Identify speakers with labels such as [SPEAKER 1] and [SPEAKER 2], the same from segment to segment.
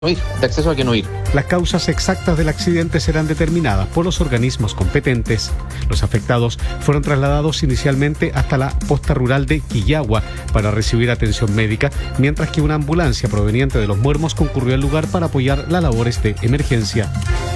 [SPEAKER 1] de acceso a que no ir.
[SPEAKER 2] Las causas exactas del accidente serán determinadas por los organismos competentes. Los afectados fueron trasladados inicialmente hasta la posta rural de Quillagua para recibir atención médica, mientras que una ambulancia proveniente de Los Muermos concurrió al lugar para apoyar las labores de emergencia.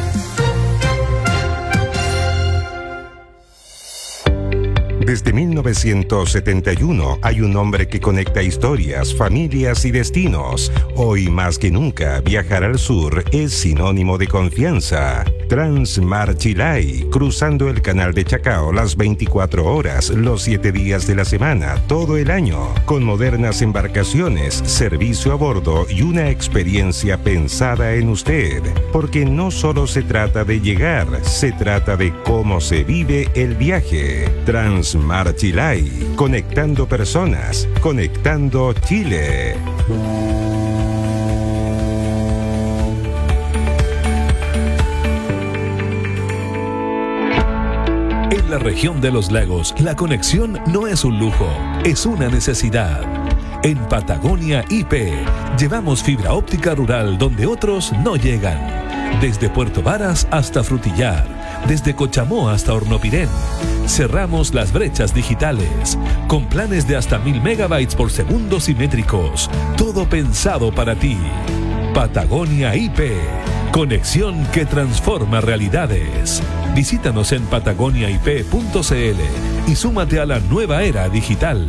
[SPEAKER 3] Desde 1971 hay un hombre que conecta historias, familias y destinos. Hoy más que nunca, viajar al sur es sinónimo de confianza. Transmar Chilay, cruzando el canal de Chacao las 24 horas, los 7 días de la semana, todo el año, con modernas embarcaciones, servicio a bordo y una experiencia pensada en usted. Porque no solo se trata de llegar, se trata de cómo se vive el viaje. Transmar Chilay, conectando personas, conectando Chile.
[SPEAKER 4] En la región de los lagos, la conexión no es un lujo, es una necesidad. En Patagonia IP, llevamos fibra óptica rural donde otros no llegan. Desde Puerto Varas hasta Frutillar, desde Cochamó hasta Hornopirén. Cerramos las brechas digitales, con planes de hasta 1000 megabytes por segundo simétricos. Todo pensado para ti. Patagonia IP, conexión que transforma realidades. Visítanos en patagoniaip.cl y súmate a la nueva era digital.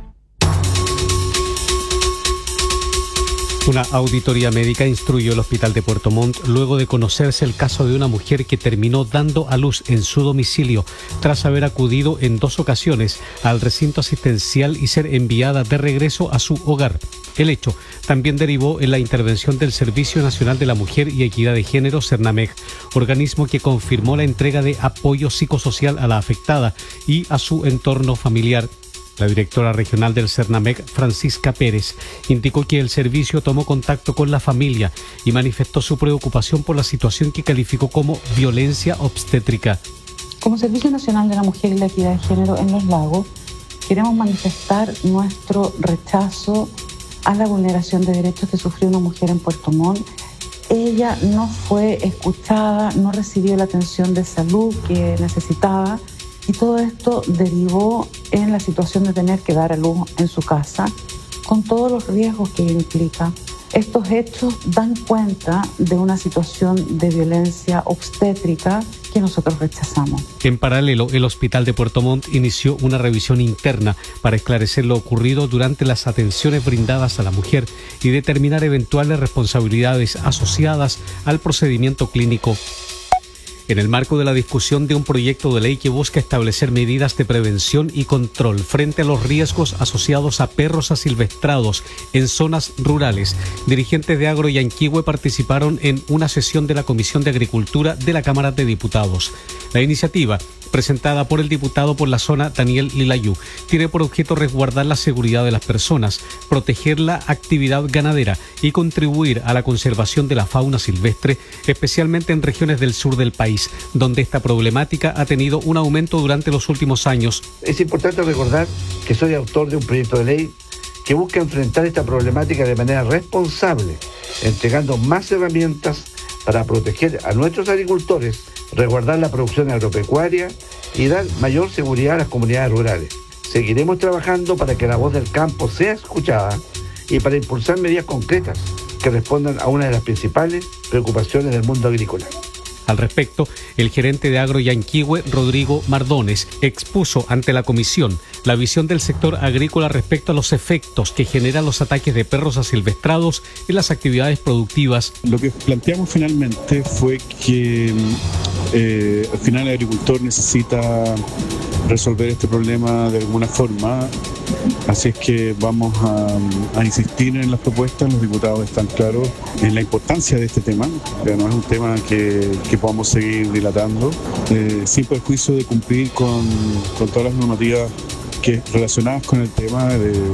[SPEAKER 2] Una auditoría médica instruyó el Hospital de Puerto Montt luego de conocerse el caso de una mujer que terminó dando a luz en su domicilio tras haber acudido en 2 ocasiones al recinto asistencial y ser enviada de regreso a su hogar. El hecho también derivó en la intervención del Servicio Nacional de la Mujer y Equidad de Género, Cernameg, organismo que confirmó la entrega de apoyo psicosocial a la afectada y a su entorno familiar. La directora regional del Cernameg, Francisca Pérez, indicó que el servicio tomó contacto con la familia y manifestó su preocupación por la situación que calificó como violencia obstétrica.
[SPEAKER 5] Como Servicio Nacional de la Mujer y la Equidad de Género en Los Lagos, queremos manifestar nuestro rechazo a la vulneración de derechos que sufrió una mujer en Puerto Montt. Ella no fue escuchada, no recibió la atención de salud que necesitaba. Y todo esto derivó en la situación de tener que dar a luz en su casa, con todos los riesgos que implica. Estos hechos dan cuenta de una situación de violencia obstétrica que nosotros rechazamos.
[SPEAKER 2] En paralelo, el Hospital de Puerto Montt inició una revisión interna para esclarecer lo ocurrido durante las atenciones brindadas a la mujer y determinar eventuales responsabilidades asociadas al procedimiento clínico. En el marco de la discusión de un proyecto de ley que busca establecer medidas de prevención y control frente a los riesgos asociados a perros asilvestrados en zonas rurales, dirigentes de Agro Yanquihue participaron en una sesión de la Comisión de Agricultura de la Cámara de Diputados. La iniciativa, presentada por el diputado por la zona Daniel Lilayú, tiene por objeto resguardar la seguridad de las personas, proteger la actividad ganadera y contribuir a la conservación de la fauna silvestre, especialmente en regiones del sur del país, donde esta problemática ha tenido un aumento durante los últimos años.
[SPEAKER 6] Es importante recordar que soy autor de un proyecto de ley que busca enfrentar esta problemática de manera responsable, entregando más herramientas para proteger a nuestros agricultores, resguardar la producción agropecuaria y dar mayor seguridad a las comunidades rurales. Seguiremos trabajando para que la voz del campo sea escuchada y para impulsar medidas concretas que respondan a una de las principales preocupaciones del mundo agrícola.
[SPEAKER 2] Al respecto, el gerente de Agro Yanquihue, Rodrigo Mardones, expuso ante la comisión la visión del sector agrícola respecto a los efectos que generan los ataques de perros asilvestrados en las actividades productivas.
[SPEAKER 7] Lo que planteamos finalmente fue que al final el agricultor necesita resolver este problema de alguna forma, así es que vamos a insistir en las propuestas. Los diputados están claros en la importancia de este tema, pero no es un tema que podamos seguir dilatando, sin perjuicio de cumplir con todas las normativas relacionadas con el tema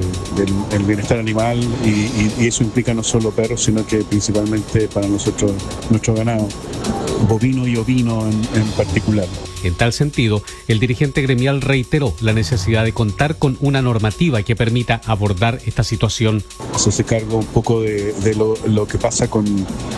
[SPEAKER 7] del bienestar animal, y eso implica no solo perros, sino que principalmente para nosotros nuestro ganado, bovino y ovino en particular.
[SPEAKER 2] En tal sentido, el dirigente gremial reiteró la necesidad de contar con una normativa que permita abordar esta situación.
[SPEAKER 7] Se hace cargo un poco de lo que pasa con